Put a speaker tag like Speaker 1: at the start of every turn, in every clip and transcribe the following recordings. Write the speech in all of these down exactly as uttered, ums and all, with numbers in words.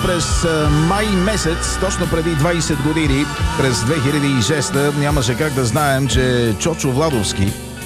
Speaker 1: през май месец, точно преди двайсет години, през две хиляди и шеста, нямаше как да знаем, че Чочо Владовски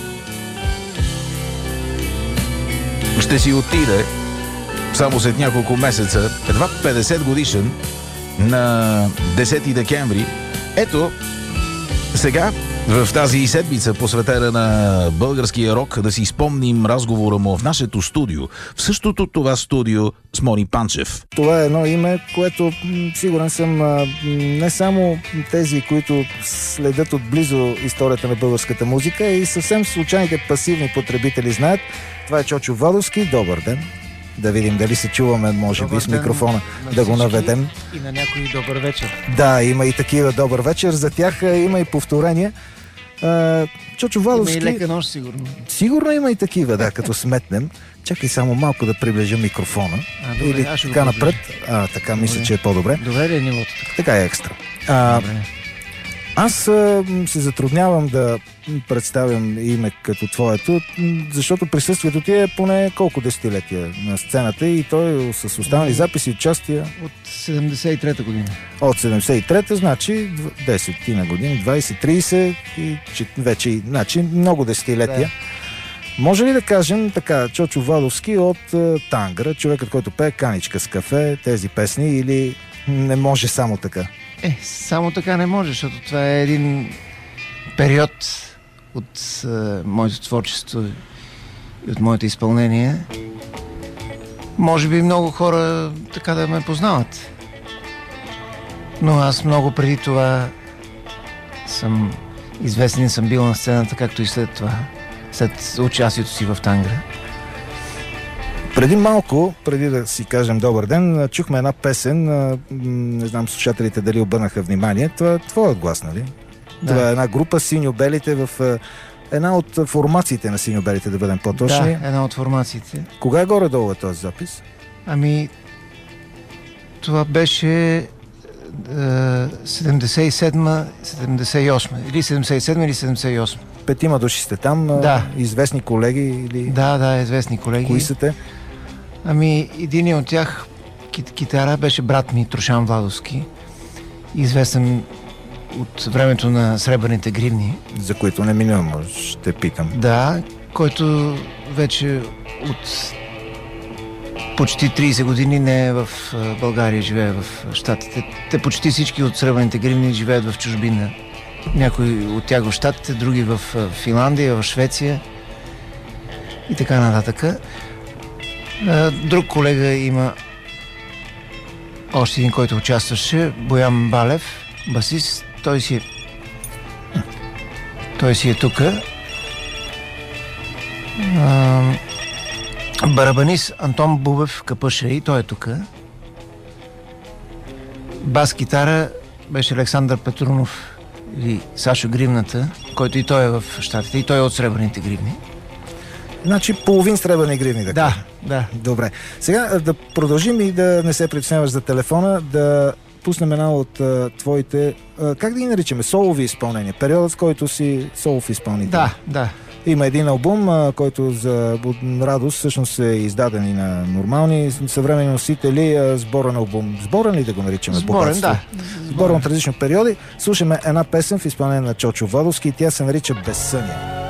Speaker 1: ще си отиде само след няколко месеца, едва петдесет годишен, на десети декември. Ето, сега, в тази седмица, посветена на българския рок, да си спомним разговора му в нашето студио. В същото това студио с Мони Панчев.
Speaker 2: Това е едно име, което сигурен съм не само тези, които следят отблизо историята на българската музика, и съвсем случайните пасивни потребители знаят. Това е Чочо Владовски. Добър ден! Да видим дали се чуваме, може добър би, с микрофона, да го наведем.
Speaker 3: И на някой добър вечер.
Speaker 2: Да, има и такива добър вечер. За тях има и повторения. Чочо Владовски...
Speaker 3: Има и лека нощ, сигурно.
Speaker 2: Сигурно има и такива, да, като сметнем. Чакай само малко да приближа микрофона.
Speaker 3: А, добре,
Speaker 2: или така напред. А, така добре. Мисля, че е по-добре.
Speaker 3: Добре ли е нивото?
Speaker 2: Така е екстра. А, аз а, се затруднявам да представям име като твоето, защото присъствието ти е поне колко десетилетия на сцената и той с останали записи и участия.
Speaker 3: От седемдесет и трета година.
Speaker 2: От седемдесет и трета, значи десет на години, двайсет трийсет и вече, значи много десетилетия. Да. Може ли да кажем така, Чочо Владовски от uh, Тангра, човекът, който пее Каничка с кафе, тези песни, или не може само така?
Speaker 3: Е, само така не може, защото това е един период от uh, моето творчество и от моите изпълнения. Може би много хора така да ме познават. Но аз много преди това съм известен, съм бил на сцената, както и след това. След участието си в Тангра.
Speaker 2: Преди малко, преди да си кажем добър ден, чухме една песен, не знам слушателите дали обърнаха внимание, това е твоят глас, нали? Да. Това е една група Синьо-белите, в една от формациите на Синьо-белите, да бъдем по-точни.
Speaker 3: Да, една от формациите.
Speaker 2: Кога е горе-долу е този запис?
Speaker 3: Ами, това беше седемдесет и седма седемдесет и осма или седемдесет и седма или седемдесет и осма.
Speaker 2: Петима души сте там,
Speaker 3: да.
Speaker 2: Известни колеги или...
Speaker 3: Да, да, известни колеги.
Speaker 2: Кои са те?
Speaker 3: Ами, един от тях, кит- китара, беше брат ми, Трошан Владовски, известен от времето на Сребърните гривни.
Speaker 2: За които не минавам, ще питам.
Speaker 3: Да, който вече от почти трийсет години не е в България, живее в Щатите. Те почти всички от Сребърните гривни живеят в чужбина. Някои от тях в Щатите, други в Финландия, в Швеция и така нататък. Друг колега има, още един, който участваше, Боян Балев, басист. Той си е той си е тук. Барабанист Антон Бубев Капъша, и той е тук. Бас-китара беше Александър Петрунов или Сашо Гривната, който и той е в Щатите, и той е от Сребърните гривни.
Speaker 2: Значи половин сребърни гривни, да.
Speaker 3: Да, да.
Speaker 2: Добре. Сега да продължим и да не се притесняваш за телефона, да пуснем една от а, твоите, а, как да ги наричаме, солови изпълнения. Периодът, в който си солов изпълнител.
Speaker 3: Да, да.
Speaker 2: Има един албум, а, който за радост всъщност е издаден и на нормални съвременни носители. А, сборен албум. Сборен ли да го наричаме?
Speaker 3: Сборен, да.
Speaker 2: Сборен от различни периоди. Слушаме една песен в изпълнение на Чочо Владовски и тя се нарича Безсъние.